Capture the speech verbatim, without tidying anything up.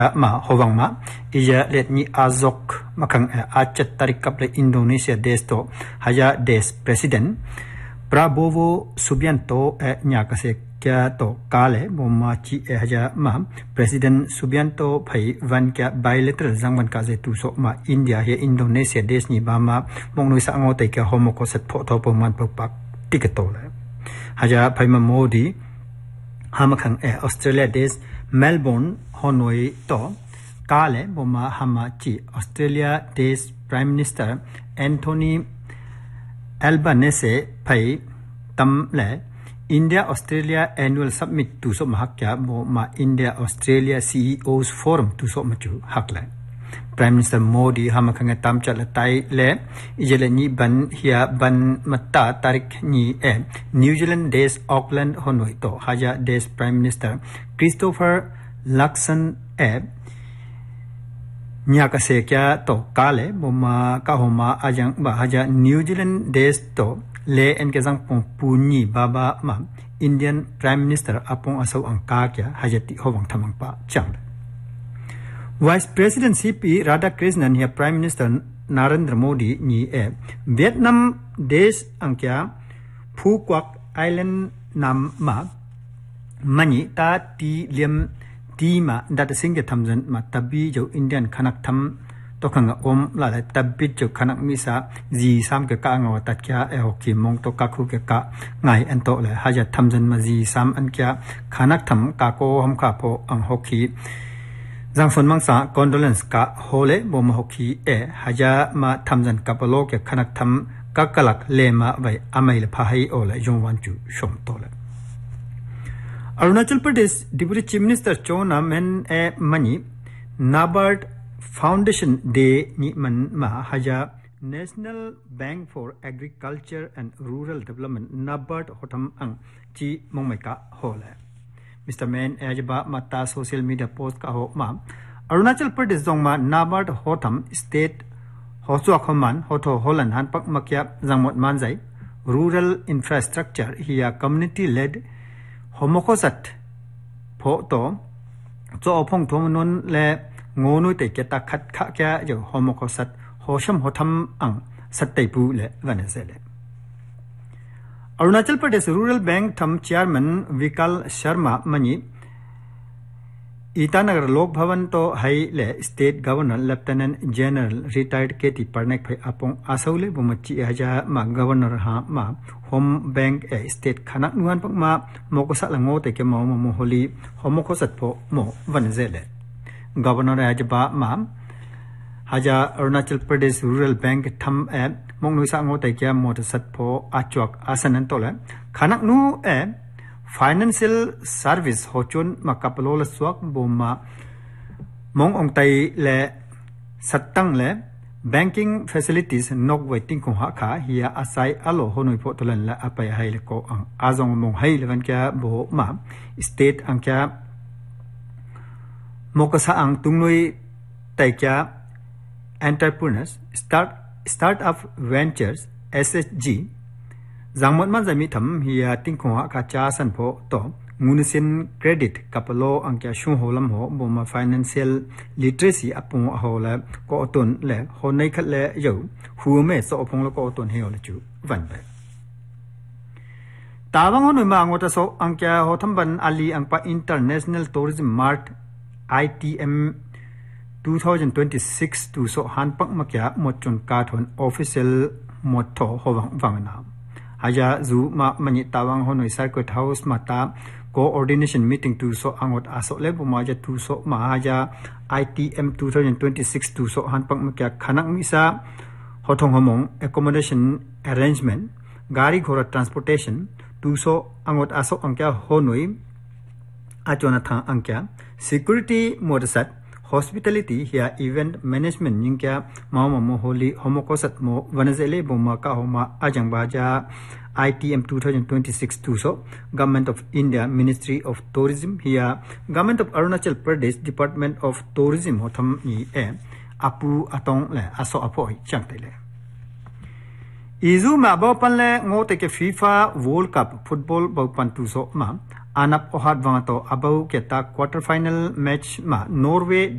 ma howang ma iya let ni azok makang achat tarik kap le Indonesia des to haya des president Prabowo Subianto nya ka se kya to kale bomma chi e haya ma president Subianto phai van kya bilateral jangwan ka je tu so ma India he Indonesia des ni ba ma mongnoi sa ngo te kya homo ko set pho tho po man pak tiketo le haya phai ma Modi hamakang e Australia des Melbourne honoi to kale boma hama chi Australia des Prime Minister Anthony Albanese phai tam le India Australia Annual Summit tu so mahakya boma India Australia C E Os Forum tu so machu hakle Prime Minister Modi hamakang tam chat la tai le ijele ni ban hia ban matta tarik ni e New Zealand des Auckland honoi to haja des Prime Minister Christopher Luxon e nya ka se kya to kale boma ka homa ajang ba haja New Zealand des to le en ke jang pong puni baba ma Indian Prime Minister apong asaw ang ka kya haja ti howang thamang pa chang Vice President C P Radhakrishnan ya Prime Minister Narendra Modi ni e Vietnam des ang kya Phu Quoc Island nam ma mani ta ti liam Tima dat singge thamjan ma tabi jo Indian khanak tham to khanga om la la tabi jo khanak misa ji sam ke ka ngaw tat kya e hoki mong to ka khu ke ka ngai an to le haja thamjan ma ji sam an kya khanak tham ka ko ham kha pho ang hoki jang phon mang sa condolence ka hole bom hoki e haja ma thamjan ka palo ke khanak tham ka kalak le ma vai amai le pha hai o le jong wan chu shom to le Arunachal Pradesh Deputy Chief Minister Chona Men e Mani NABARD Foundation Day ni man ma haja National Bank for Agriculture and Rural Development NABARD hotam ang chi mongmaika hole Mister Men e jaba mata social media post ka ho ma Arunachal Pradesh jong ma NABARD hotam state hochwa khoman hotho holan han pak makya jangmot manjai rural infrastructure hiya community led homokosat pho to cho phong thom non le ngonu te ke ta khat kha kya jo homokosat hosham hotham ang satai pu le vanasele Arunachal Pradesh Rural Bank tham chairman Vikal Sharma mani Itanagar Lok Bhavan to hai le State Governor Lieutenant General retired K T Parnak phai apong asaule bumachi haja ma governor ha ma home bank e state khanak nuan pak ma mokosa lango te ke mo mo holi homoko sat pho mo vanzele governor ajba ma haja Arunachal Pradesh Rural Bank tham e mongnu sa ngo te ke mo sat pho achwak asanan to le khanak nu e Financial Service hochun makapalola swak boma mong ong tai le satang le banking facilities nok waiting ko ha kha hiya asai alo honoi pho tolan la apai hai le ko ang azong mong hai levan kya bo ma state ang kya mokasa ang tungnoi tai kya entrepreneurs start startup ventures S H G Zangmot man zami tham hiya tingkho ha ka cha san pho to munisin credit kapalo angkya shu holam ho boma financial literacy apung hola ko ton le honai khat le yo hu me so phong lo ko ton he le chu van ba tawang honoi ma ngota so angkya ho thamban ali angpa International Tourism Mart I T M twenty twenty-six tu so han pak makya mochon ka thon official motho howang wangna Haja zu ma mani tawang honoi circuit house mata coordination meeting tu so angot aso le buma ja tu so ma haja I T M twenty twenty-six tu so han pak makya khanak misa hothong homong accommodation arrangement gari ghora transportation tu so angot aso angkya honoi achona tha angkya security modasat hospitality here event management ningkya mama mo holi homokosat mo vanazele boma ka homa ajang baja I T M twenty twenty-six tu so Government of India Ministry of Tourism here Government of Arunachal Pradesh Department of Tourism hotham ni e apu atong le aso apoi changtele Izu ma bao pan le ngo te ke FIFA World Cup football bao pan tu so ma anap ohat wang to abau ke ta quarter final match ma Norway